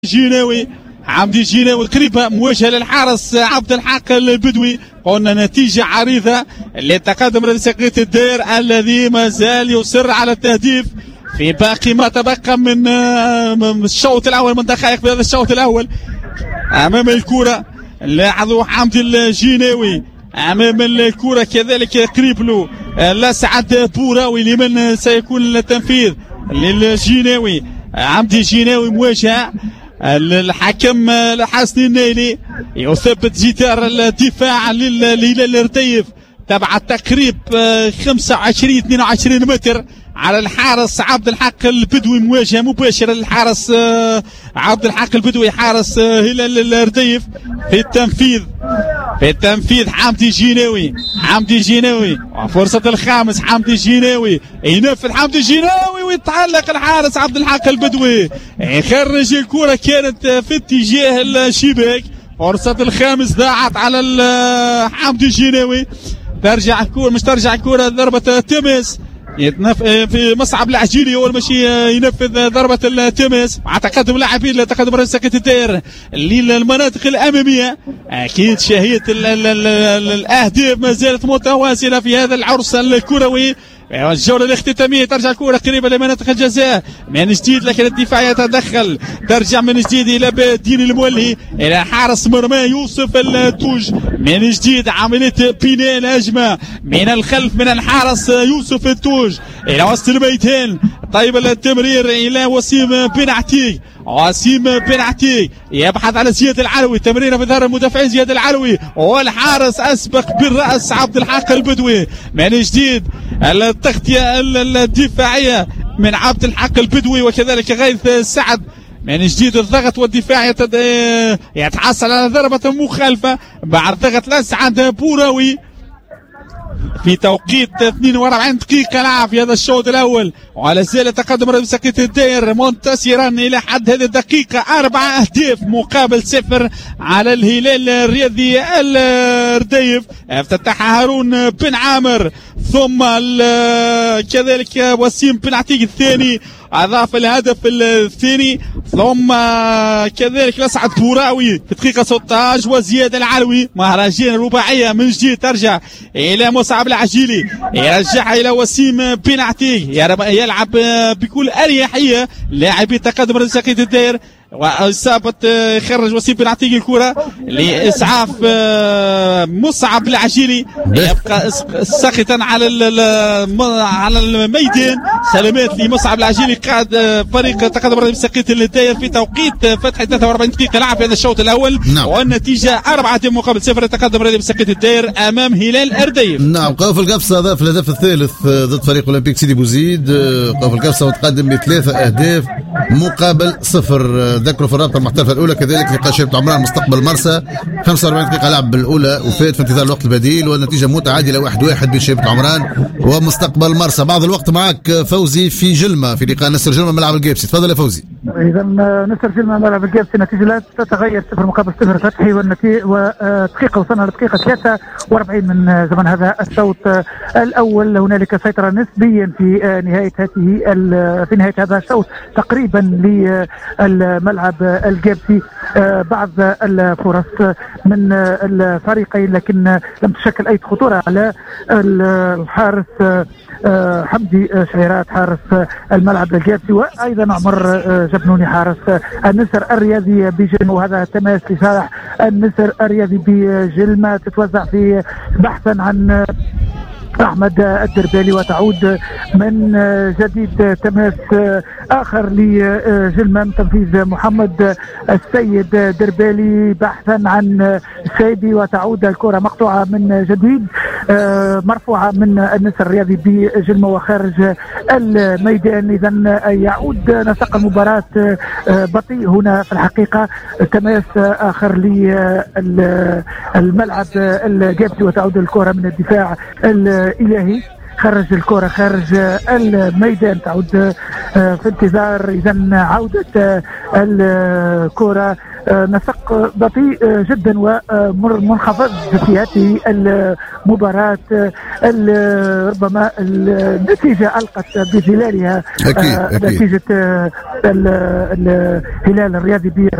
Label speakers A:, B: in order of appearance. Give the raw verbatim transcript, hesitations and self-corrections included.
A: جيناوي عمدي جيناوي قريبة مواجهة للحارس عبد الحق البدوي. قلنا نتيجة عريضة لتقدم رئيس سقيط الدير الذي ما زال يصر على التهديف في باقي ما تبقى من الشوط الأول من دقائق في هذا الشوط الأول. أمام الكرة لاحظوا حمدي الجيناوي أمام الكرة كذلك قريب له لسعد بوراوي لمن سيكون التنفيذ للجيناوي. عمدي جيناوي مواجهة الحكم الحسني النيلي يثبت جدار الدفاع للهلال الرتيف تبع تقريب خمسة وعشرين اثنين وعشرين متر على الحارس عبد الحق البدوي. مواجهة مباشرة للحارس عبد الحق البدوي حارس هلال الرتيف في التنفيذ في التنفيذ حمدي جيناوي. حمدي جيناوي فرصة الخامس حمدي جيناوي ينفذ حمدي جيناوي ويتعلق الحارس عبد الحق البدوي يخرج الكرة كانت في اتجاه الشباك. فرصة الخامس ضاعت على حمدي جيناوي. ترجع الكرة مش ترجع الكرة ضربة تمس يتنف... في مصعب العجيلي اول ماشي ينفذ ضربه التماس مع تقدم لاعبين لتقدم رئيس سقيط الدير للمناطق الاماميه. اكيد شهيه ال... ال... ال... الاهداف ما زالت متواصله في هذا العرس الكروي. الجولة الاختتامية ترجع الكرة قريبة لمناطق الجزاء من جديد لكن الدفاع يتدخل. ترجع من جديد إلى بدين المولي إلى حارس مرمى يوسف التوج. من جديد عملية بناء الهجمة من الخلف من الحارس يوسف التوج إلى وسط الميدان. طيب التمرير إلى وسيم بن عتيق. وسيم بن عتيق يبحث على زياد العلوي. تمريره في ظهر المدافعين زياد العلوي والحارس أسبق بالرأس عبد الحق البدوي. من جديد التغطية الدفاعية من عبد الحق البدوي وكذلك غيث سعد. من جديد الضغط والدفاع يتد... يتحصل على ضربة مخالفة بعد ضغط لسعد بوراوي في توقيت اثنين وأربعين دقيقة لعب في هذا الشوط الأول. وعلى زال تقدم رئيس سقيط الدير منتصرا إلى حد هذه الدقيقة أربع أهداف مقابل صفر على الهلال الرياضي الرديف. افتتح هارون بن عامر ثم كذلك وسيم بن عتيق الثاني أضاف الهدف الثاني ثم كذلك لسعد بوراوي في دقيقة ستة عشر وزياد العلوي. مهرجان رباعية من جديد ترجع إلى مصعب العجيلي يرجعها إلى وسيم بن عتيق يلعب بكل أريحية لاعبي تقدم رئيس سقيط الدير. وإصابة خرج وسيم بن عتيق الكرة لإسعاف مصعب العجيلي يبقى ساقطا على على الميدان. سلامات لمصعب العجيلي قائد فريق تقدم رئيس سقيط الدير في توقيت فتح ثلاثة وأربعين دقيقة لعب في هذا الشوط الأول. نعم. والنتيجة أربعة مقابل صفر تقدم رئيس سقيط الدير أمام هلال الرديف.
B: نعم. قاف القفصة أضاف الهدف الثالث ضد فريق أولمبيك سيدي بوزيد. قاف القفصة وتقدم بثلاثة أهداف مقابل صفر. ذكروا في الرابطه المحترفه الاولى كذلك لقاء شباب عمران مستقبل مرسى خمسة وأربعين دقيقه لعب بالاولى وفات في انتظار الوقت البديل والنتيجه متعادله واحد واحد بين شباب عمران ومستقبل مرسى. بعض الوقت معك فوزي في جلمه في لقاء نسر جلمه ملعب القابسي. تفضل يا فوزي.
C: اذا نسر جلمه ملعب القابسي النتيجه لا تتغير صفر مقابل صفر فتحي والنتيجه ودقيقه وصلنا لدقيقه ثلاثة وأربعين من زمن هذا الشوط الاول. هنالك سيطره نسبيا في نهايه هذه في نهايه هذا الشوط تقريبا للملعب القابسي. بعض الفرص من الفريقين لكن لم تشكل اي خطوره على الحارس حمدي شعيرات حارس الملعب القابسي وايضا عمر جبنوني حارس النسر الرياضي بجلمة. وهذا تماس لصالح النسر الرياضي بجلمة تتوزع في بحثا عن أحمد الدربالي وتعود من جديد تماس آخر لجلمة من تنفيذ محمد السيد دربالي بحثا عن السيدي وتعود الكرة مقطوعة من جديد مرفوعة من النسر الرياضي بجلمة وخارج الميدان. إذا يعود نسق المباراة بطيء هنا في الحقيقة. تماس آخر للملعب القابسي وتعود الكرة من الدفاع الإلهي خرج الكرة خارج الميدان، تعود في انتظار إذا عودة الكرة. نسق بطيء جدا ومنخفض في هذه المباراة. ربما النتيجة ألقت بظلالها.
B: أكيد أكيد.
C: نتيجة الهلال الرياضي